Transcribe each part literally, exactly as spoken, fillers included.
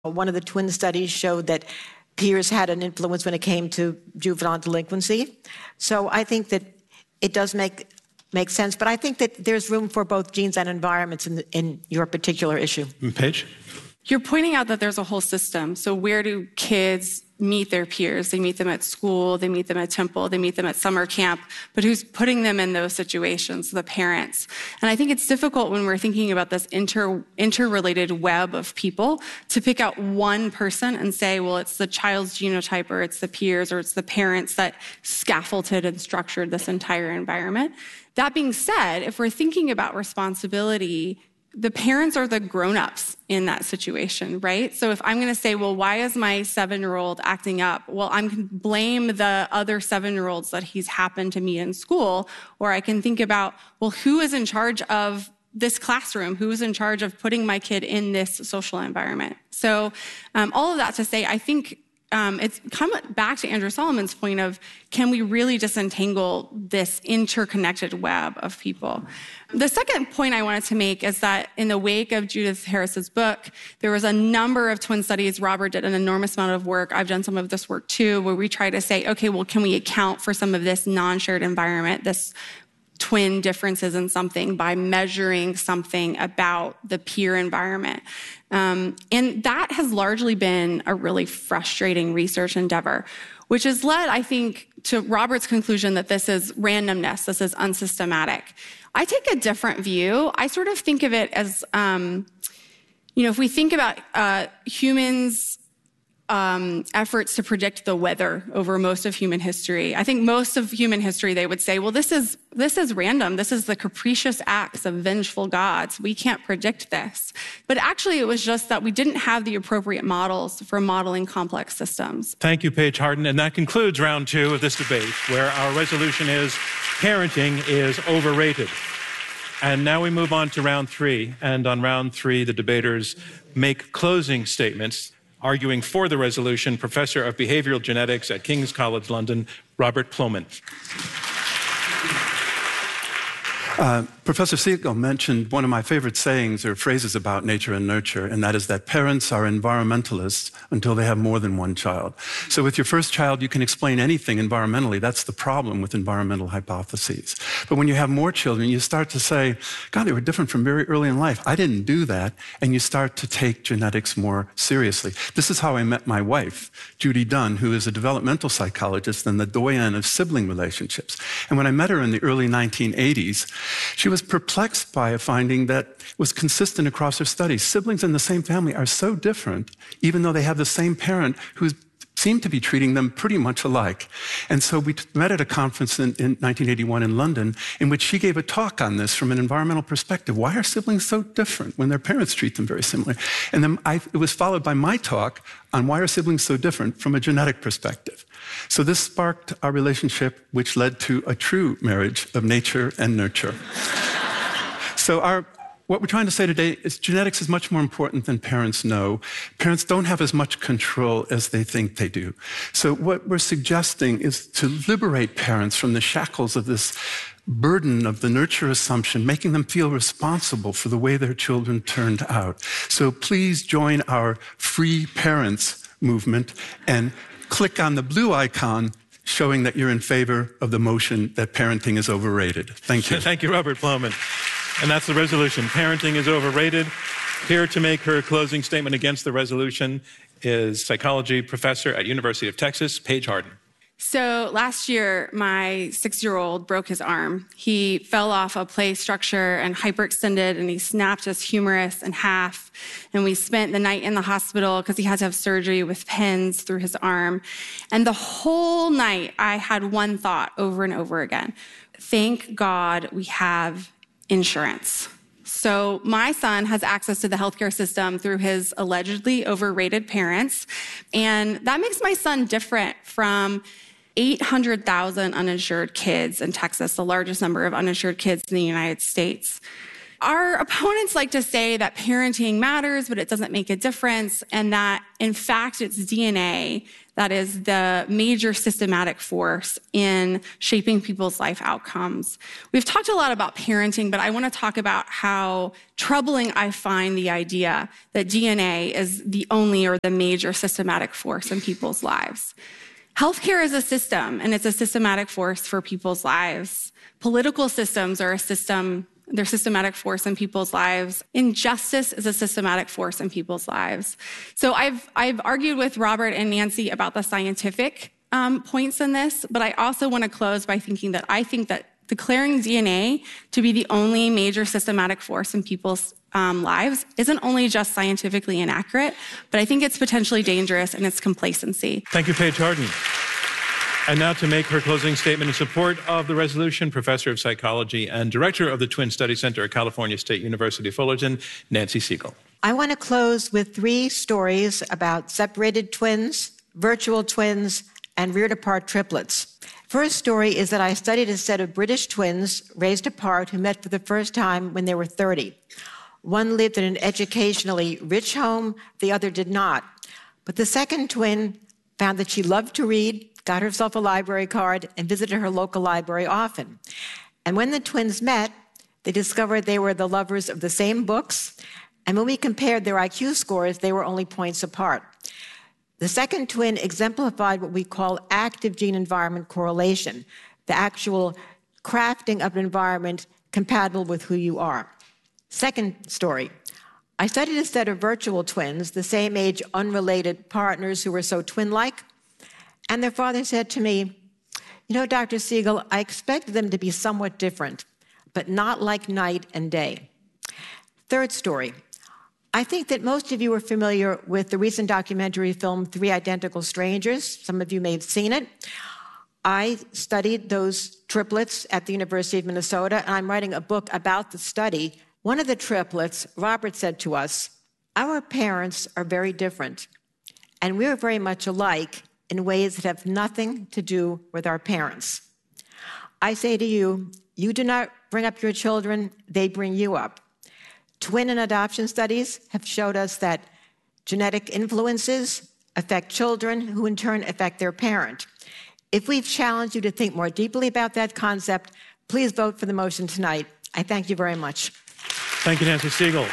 One of the twin studies showed that peers had an influence when it came to juvenile delinquency. So I think that it does make make sense, but I think that there's room for both genes and environments in, the, in your particular issue. Paige? You're pointing out that there's a whole system. So where do kids meet their peers? They meet them at school, they meet them at Temple, they meet them at summer camp, but who's putting them in those situations? The parents. And I think it's difficult when we're thinking about this inter, interrelated web of people to pick out one person and say, well, it's the child's genotype, or it's the peers, or it's the parents that scaffolded and structured this entire environment. That being said, if we're thinking about responsibility, the parents are the grown-ups in that situation, right? So if I'm going to say, well, why is my seven-year-old acting up? Well, I'm going to blame the other seven-year-olds that he's happened to meet in school, or I can think about, well, who is in charge of this classroom? Who is in charge of putting my kid in this social environment? So um, all of that to say, I think Um, it's come back to Andrew Solomon's point of, can we really disentangle this interconnected web of people? The second point I wanted to make is that in the wake of Judith Harris's book, there was a number of twin studies. Robert did an enormous amount of work. I've done some of this work too, where we try to say, okay, well, can we account for some of this non-shared environment, this twin differences in something by measuring something about the peer environment. Um, and that has largely been a really frustrating research endeavor, which has led, I think, to Robert's conclusion that this is randomness, this is unsystematic. I take a different view. I sort of think of it as, um, you know, if we think about uh, humans' Um, efforts to predict the weather over most of human history. I think most of human history, they would say, well, this is this is random. This is the capricious acts of vengeful gods. We can't predict this. But actually, it was just that we didn't have the appropriate models for modeling complex systems. Thank you, Paige Harden. And that concludes round two of this debate, where our resolution is parenting is overrated. And now we move on to round three. And on round three, the debaters make closing statements. Arguing for the resolution, Professor of Behavioral Genetics at King's College London, Robert Plomin. Uh, Professor Siegel mentioned one of my favorite sayings or phrases about nature and nurture, and that is that parents are environmentalists until they have more than one child. So with your first child, you can explain anything environmentally. That's the problem with environmental hypotheses. But when you have more children, you start to say, God, they were different from very early in life. I didn't do that. And you start to take genetics more seriously. This is how I met my wife, Judy Dunn, who is a developmental psychologist and the doyen of sibling relationships. And when I met her in the early nineteen eighties, she was perplexed by a finding that was consistent across her studies. Siblings in the same family are so different, even though they have the same parent who seemed to be treating them pretty much alike. And so we met at a conference in, in nineteen eighty-one in London, in which she gave a talk on this from an environmental perspective. Why are siblings so different when their parents treat them very similarly? And then I, it was followed by my talk on why are siblings so different from a genetic perspective. So this sparked our relationship, which led to a true marriage of nature and nurture. So our, what we're trying to say today is genetics is much more important than parents know. Parents don't have as much control as they think they do. So what we're suggesting is to liberate parents from the shackles of this burden of the nurture assumption, making them feel responsible for the way their children turned out. So please join our Free Parents movement and click on the blue icon showing that you're in favor of the motion that parenting is overrated. Thank you. Thank you, Robert Plomin. And that's the resolution. Parenting is overrated. Here to make her closing statement against the resolution is psychology professor at University of Texas, Paige Harden. So last year, my six-year-old broke his arm. He fell off a play structure and hyperextended, and he snapped his humerus in half. And we spent the night in the hospital because he had to have surgery with pins through his arm. And the whole night, I had one thought over and over again. Thank God we have insurance. So my son has access to the healthcare system through his allegedly overrated parents. And that makes my son different from eight hundred thousand uninsured kids in Texas, the largest number of uninsured kids in the United States. our opponents like to say that parenting matters, but it doesn't make a difference, and that, in fact, it's D N A that is the major systematic force in shaping people's life outcomes. We've talked a lot about parenting, but I want to talk about how troubling I find the idea that D N A is the only or the major systematic force in people's lives. Healthcare is a system, and it's a systematic force for people's lives. Political systems are a system, they're systematic force in people's lives. Injustice is a systematic force in people's lives. So I've, I've argued with Robert and Nancy about the scientific um, points in this, but I also want to close by thinking that I think that declaring D N A to be the only major systematic force in people's um, lives isn't only just scientifically inaccurate, but I think it's potentially dangerous in its complacency. Thank you, Paige Harden. And now to make her closing statement in support of the resolution, Professor of Psychology and Director of the Twin Study Center at California State University, Fullerton, Nancy Segal. I want to close with three stories about separated twins, virtual twins, and reared-apart triplets. First story is that I studied a set of British twins raised apart who met for the first time when they were thirty. One lived in an educationally rich home, the other did not. But the second twin found that she loved to read, got herself a library card, and visited her local library often. And when the twins met, they discovered they were the lovers of the same books, and when we compared their I Q scores, they were only points apart. The second twin exemplified what we call active gene-environment correlation, the actual crafting of an environment compatible with who you are. Second story. I studied a set of virtual twins, the same age, unrelated partners who were so twin-like, and their father said to me, you know, Doctor Segal, I expected them to be somewhat different, but not like night and day. Third story. I think that most of you are familiar with the recent documentary film, Three Identical Strangers. Some of you may have seen it. I studied those triplets at the University of Minnesota, and I'm writing a book about the study. One of the triplets, Robert, said to us, our parents are very different, and we're very much alike in ways that have nothing to do with our parents. I say to you, you do not bring up your children, they bring you up. Twin and adoption studies have showed us that genetic influences affect children, who in turn affect their parent. If we've challenged you to think more deeply about that concept, please vote for the motion tonight. I thank you very much. Thank you, Nancy Segal.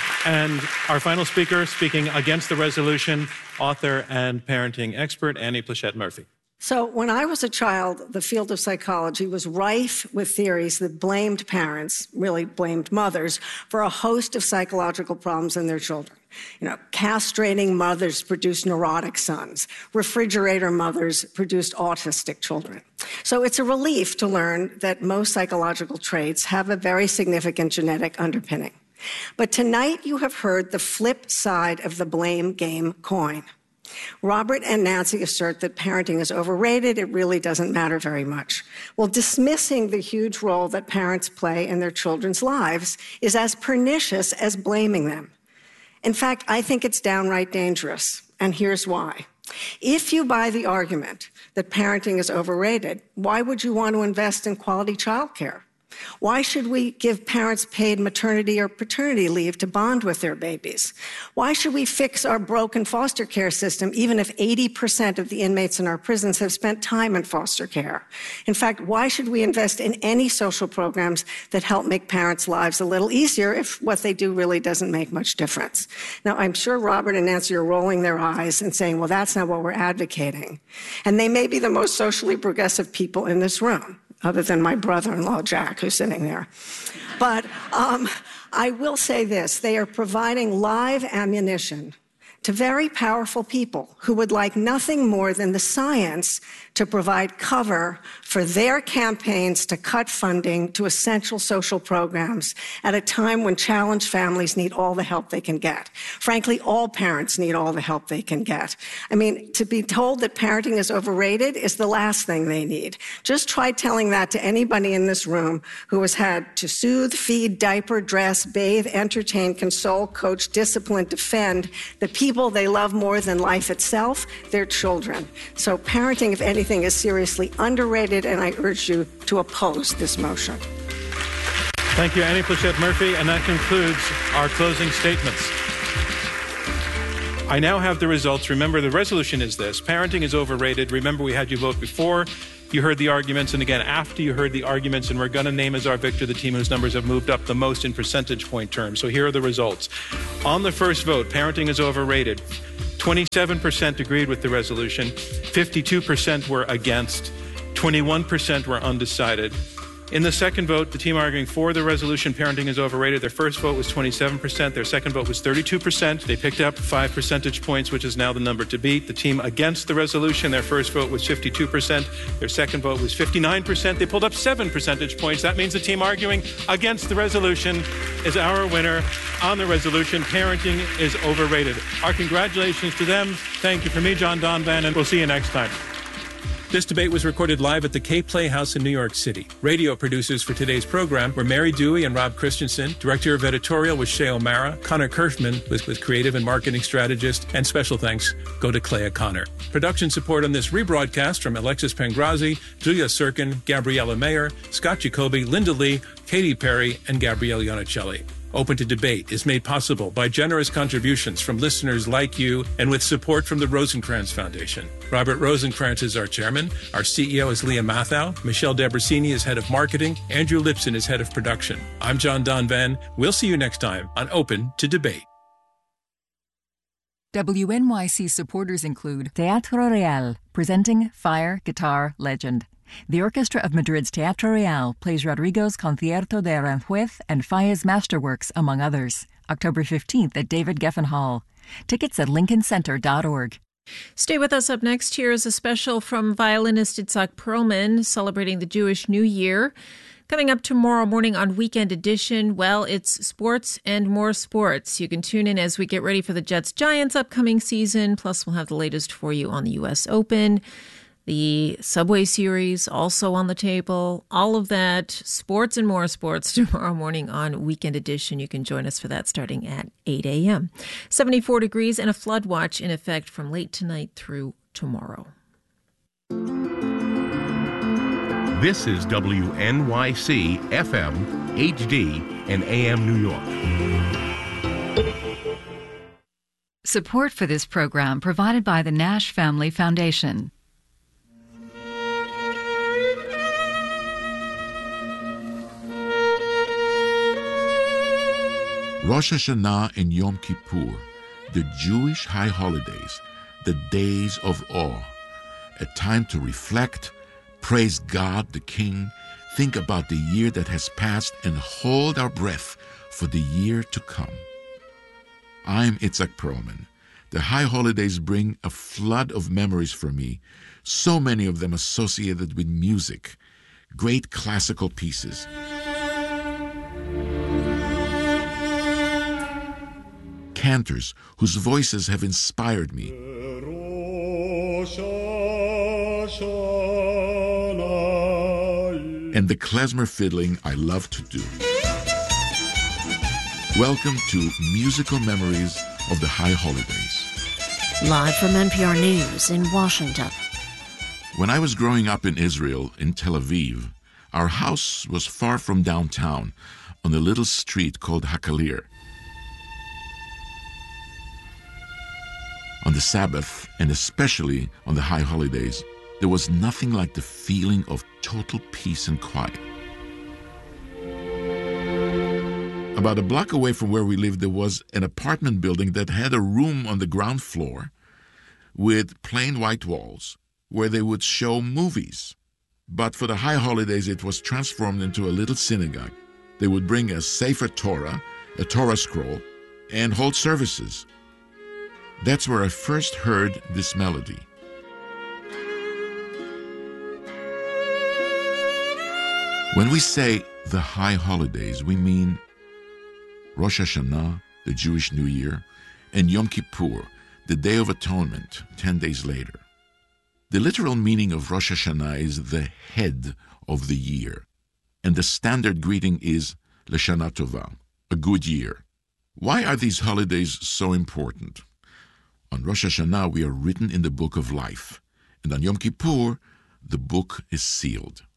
And our final speaker, speaking against the resolution, author and parenting expert, Annie Pleshette Murphy. So when I was a child, the field of psychology was rife with theories that blamed parents, really blamed mothers, for a host of psychological problems in their children. You know, castrating mothers produced neurotic sons. Refrigerator mothers produced autistic children. So it's a relief to learn that most psychological traits have a very significant genetic underpinning. But tonight you have heard the flip side of the blame game coin. Robert and Nancy assert that parenting is overrated, it really doesn't matter very much. Well, dismissing the huge role that parents play in their children's lives is as pernicious as blaming them. In fact, I think it's downright dangerous, and here's why. If you buy the argument that parenting is overrated, why would you want to invest in quality childcare? Why should we give parents paid maternity or paternity leave to bond with their babies? Why should we fix our broken foster care system, even if eighty percent of the inmates in our prisons have spent time in foster care? In fact, why should we invest in any social programs that help make parents' lives a little easier if what they do really doesn't make much difference? Now, I'm sure Robert and Nancy are rolling their eyes and saying, well, that's not what we're advocating. And they may be the most socially progressive people in this room, other than my brother-in-law, Jack, who's sitting there. But um, I will say this, they are providing live ammunition to very powerful people who would like nothing more than the science to provide cover for their campaigns to cut funding to essential social programs at a time when challenged families need all the help they can get. Frankly, all parents need all the help they can get. I mean, to be told that parenting is overrated is the last thing they need. Just try telling that to anybody in this room who has had to soothe, feed, diaper, dress, bathe, entertain, console, coach, discipline, defend the people they love more than life itself, their children. So parenting, if anything, is seriously underrated, and I urge you to oppose this motion. Thank you, Annie Plachette Murphy, and that concludes our closing statements. I now have the results. Remember, the resolution is this: parenting is overrated. Remember, we had you vote before you heard the arguments, and again after you heard the arguments, and we're going to name as our victor the team whose numbers have moved up the most in percentage point terms. So here are the results. On the first vote, parenting is overrated. twenty-seven percent agreed with the resolution, fifty-two percent were against, twenty-one percent were undecided. In the second vote, the team arguing for the resolution, parenting is overrated, their first vote was twenty-seven percent, their second vote was thirty-two percent. They picked up five percentage points, which is now the number to beat. The team against the resolution, their first vote was fifty-two percent, their second vote was fifty-nine percent. They pulled up seven percentage points. That means the team arguing against the resolution is our winner on the resolution. Parenting is overrated. Our congratulations to them. Thank you from me, John Donvan, and we'll see you next time. This debate was recorded live at the K Playhouse in New York City. Radio producers for today's program were Mary Dewey and Rob Christensen. Director of editorial was Shay O'Mara. Connor Kerfman was with creative and marketing strategist. And special thanks go to Clea Connor. Production support on this rebroadcast from Alexis Pangrazzi, Julia Sirkin, Gabriella Mayer, Scott Jacoby, Linda Lee, Katy Perry, and Gabrielle Iannicelli. Open to Debate is made possible by generous contributions from listeners like you and with support from the Rosencrantz Foundation. Robert Rosencrantz is our chairman. Our C E O is Leah Mathau. Michelle Debrasini is head of marketing. Andrew Lipson is head of production. I'm John Donvan. We'll see you next time on Open to Debate. W N Y C supporters include Teatro Real, presenting Fire Guitar Legend. The Orchestra of Madrid's Teatro Real plays Rodrigo's Concierto de Aranjuez and Faye's masterworks, among others, October fifteenth at David Geffen Hall. Tickets at lincoln center dot org. Stay with us. Up next, here is a special from violinist Itzhak Perlman celebrating the Jewish New Year. Coming up tomorrow morning on Weekend Edition, well, it's sports and more sports. You can tune in as we get ready for the Jets-Giants upcoming season. Plus, we'll have the latest for you on the U S Open. The Subway Series also on the table. All of that, sports and more sports tomorrow morning on Weekend Edition. You can join us for that starting at eight a.m. seventy-four degrees and a flood watch in effect from late tonight through tomorrow. This is W N Y C F M, H D, and A M New York. Support for this program provided by the Nash Family Foundation. Rosh Hashanah and Yom Kippur, the Jewish high holidays, the days of awe, a time to reflect, praise God the King, think about the year that has passed, and hold our breath for the year to come. I'm Itzhak Perlman. The high holidays bring a flood of memories for me, so many of them associated with music, great classical pieces. Cantors whose voices have inspired me. And the klezmer fiddling I love to do. Welcome to Musical Memories of the High Holidays. Live from N P R News in Washington. When I was growing up in Israel, in Tel Aviv, our house was far from downtown on a little street called Hakalir. On the Sabbath, and especially on the high holidays, there was nothing like the feeling of total peace and quiet. About a block away from where we lived, there was an apartment building that had a room on the ground floor with plain white walls where they would show movies. But for the high holidays, it was transformed into a little synagogue. They would bring a Sefer Torah, a Torah scroll, and hold services. That's where I first heard this melody. When we say the high holidays, we mean Rosh Hashanah, the Jewish New Year, and Yom Kippur, the Day of Atonement, ten days later. The literal meaning of Rosh Hashanah is the head of the year, and the standard greeting is L'Shana Tova, a good year. Why are these holidays so important? On Rosh Hashanah, we are written in the book of life, and on Yom Kippur, the book is sealed.